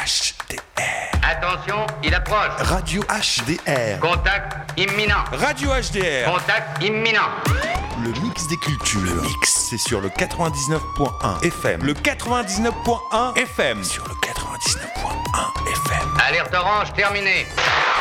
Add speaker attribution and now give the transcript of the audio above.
Speaker 1: HDR.
Speaker 2: Attention, il approche.
Speaker 1: Radio HDR.
Speaker 2: Contact imminent.
Speaker 1: Radio HDR.
Speaker 2: Contact imminent.
Speaker 1: Le mix des cultures. Le mix, c'est sur le 99.1 FM. Le 99.1 FM. Sur le 99.1 FM.
Speaker 2: Alerte orange terminée.